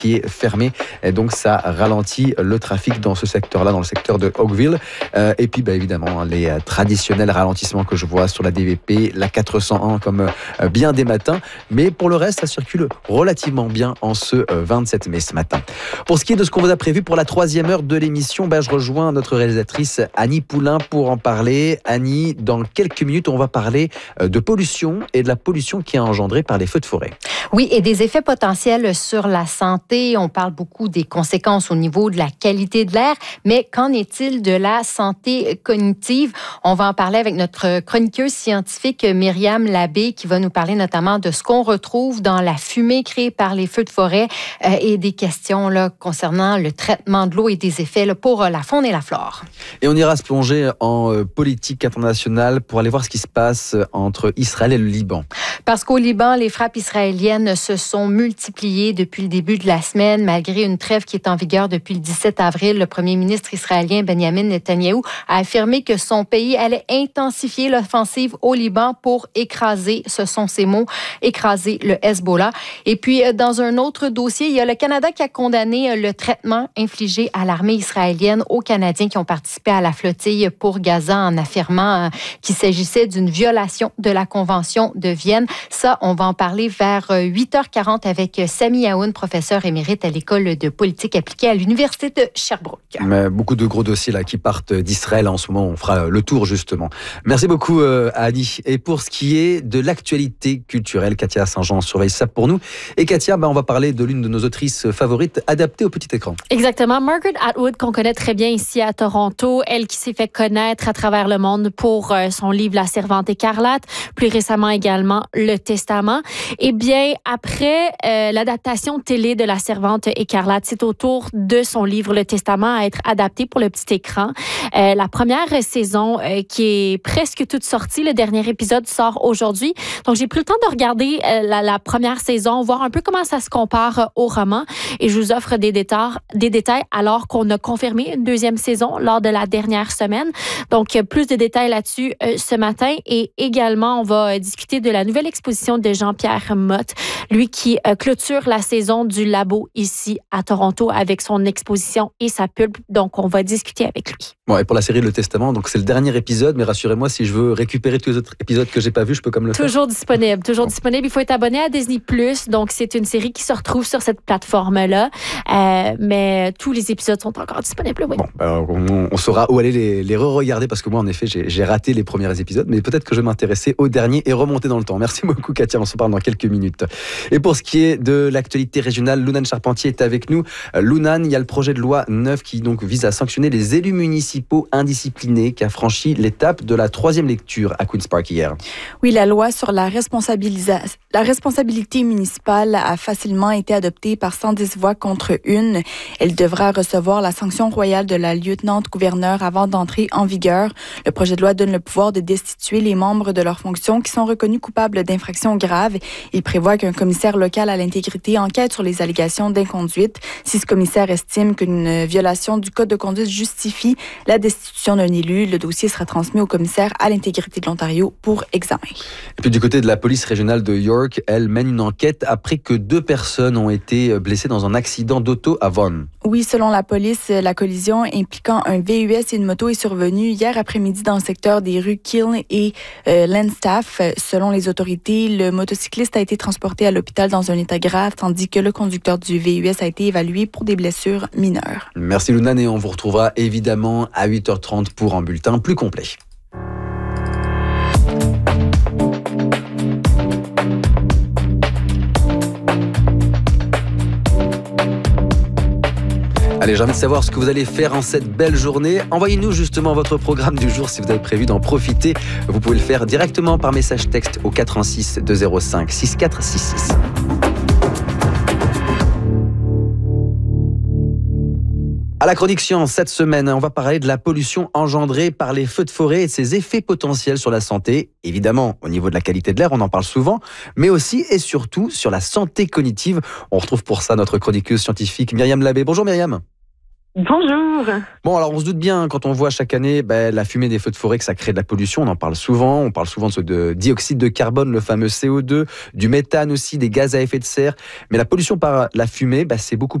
qui est fermé. Et donc, ça ralentit le trafic dans ce secteur-là, dans le secteur de Oakville. Et puis, évidemment, les traditionnels ralentissements que je vois sur la DVP, la 401, comme bien des matins. Mais pour le reste, ça circule relativement bien en ce 27 mai ce matin. Pour ce qui est de ce qu'on vous a prévu pour la 3e heure de l'émission, je rejoins notre réalisatrice Annie Poulain pour en parler. Annie, dans quelques minutes, on va parler de pollution et de la pollution qui est engendrée par les feux de forêt. Oui, et des effets potentiels sur la santé. On parle beaucoup des conséquences au niveau de la qualité de l'air, mais qu'en est-il de la santé cognitive? On va en parler avec notre chroniqueuse scientifique Myriam Labbé qui va nous parler notamment de ce qu'on retrouve dans la fumée créée par les feux de forêt et des questions concernant le traitement de l'eau et des effets pour la faune et la flore. Et on ira se plonger en politique internationale pour aller voir ce qui se passe entre Israël et le Liban. Parce qu'au Liban, les frappes israéliennes se sont multipliées depuis le début de la semaine, malgré une trêve qui est en vigueur depuis le 17 avril. Le premier ministre israélien Benjamin Netanyahou a affirmé que son pays allait intensifier l'offensive au Liban pour écraser, ce sont ses mots, écraser le Hezbollah. Et puis, dans un autre dossier, il y a le Canada qui a condamné le traitement infligé à l'armée israélienne aux Canadiens qui ont participé à la flottille pour Gaza en affirmant qu'il s'agissait d'une violation de la Convention de Vienne. Ça, on va en parler vers 8h40 avec Sami Aoun, professeur émérite à l'École de politique appliquée à l'Université de Sherbrooke. Mais beaucoup de gros dossiers qui partent d'Israël en ce moment. On fera le tour, justement. Merci beaucoup, Annie. Et pour ce qui est de l'actualité culturelle, Katia Saint-Jean surveille ça pour nous. Et Katia, on va parler de l'une de nos autrices favorites, adaptée au petit écran. Exactement. Margaret Atwood, qu'on connaît très bien ici à Toronto, elle qui s'est fait connaître à travers le monde pour son livre La Servante écarlate, plus récemment également Le Testament. Eh bien, après l'adaptation télé de La Servante écarlate, c'est au tour de son livre Le Testament à être adapté pour le petit écran. La première saison qui est presque toute sortie, le dernier épisode sort aujourd'hui. Donc, j'ai pris le temps de regarder la première saison, voir un peu comment ça se compare au roman et je vous offre des détails alors qu'on a confirmé une deuxième saison lors de la dernière semaine. Donc, plus de détails là-dessus ce matin et également, on va discuter de la nouvelle exposition de Jean-Pierre Motte, lui qui clôture la saison du Labo ici à Toronto avec son exposition et sa pub. Donc, on va discuter avec lui. Bon, et pour la série Le Testament, donc c'est le dernier épisode, mais rassurez-moi, si je veux récupérer tous les autres épisodes que j'ai pas vus, je peux comme le faire. Toujours disponible. Il faut être abonné à Disney+. Donc, c'est une série qui se retrouve sur cette plateforme-là. Mais tous les épisodes sont encore disponibles, oui. Bon, on saura où aller les re-regarder parce que moi, en effet, j'ai raté les premiers épisodes, mais peut-être que je vais m'intéresser au dernier et remonter dans le temps. Merci beaucoup, Katia. On se parle dans quelques minutes. Et pour ce qui est de l'actualité régionale, Lounan Charpentier est avec nous. Lounan, il y a le projet de loi 9 qui donc vise à sanctionner les élus municipaux indisciplinés qui a franchi l'étape de la 3e lecture à Queen's Park hier. Oui, la loi sur la responsabilité municipale a facilement été adoptée par 110 voix contre une. Elle devra recevoir la sanction royale de la lieutenant-gouverneure avant d'entrer en vigueur. Le projet de loi donne le pouvoir de destituer les membres de leurs fonctions qui sont reconnus coupables d'infractions graves. Il prévoit qu'un commissaire local à l'intégrité enquête sur les allégations d'inconduite. Si ce commissaire estime qu'une violation du code de conduite justifie la destitution d'un élu, le dossier sera transmis au commissaire à l'intégrité de l'Ontario pour examen. Et puis du côté de la police régionale de York, elle mène une enquête après que 2 personnes ont été blessées dans un accident d'auto à Vaughan. Oui, selon la police, la collision impliquant un VUS et une moto est survenue hier après-midi dans le secteur des rues Kiln et Lanstaff. Selon les autorités, le motocycliste a été transporté à l'hôpital dans un état grave, tandis que le conducteur du VUS a été évalué pour des blessures mineures. Merci Lounan et on vous retrouvera évidemment à 8h30 pour un bulletin plus complet. Allez, j'ai envie de savoir ce que vous allez faire en cette belle journée. Envoyez-nous justement votre programme du jour si vous avez prévu d'en profiter. Vous pouvez le faire directement par message texte au 86 205 6466. À la chronique science, cette semaine, on va parler de la pollution engendrée par les feux de forêt et de ses effets potentiels sur la santé. Évidemment, au niveau de la qualité de l'air, on en parle souvent, mais aussi et surtout sur la santé cognitive. On retrouve pour ça notre chroniqueuse scientifique Myriam Labbé. Bonjour Myriam. Bonjour. Bon, alors on se doute bien, quand on voit chaque année la fumée des feux de forêt, que ça crée de la pollution, on en parle souvent. On parle souvent de dioxyde de carbone, le fameux CO2, du méthane aussi, des gaz à effet de serre. Mais la pollution par la fumée, c'est beaucoup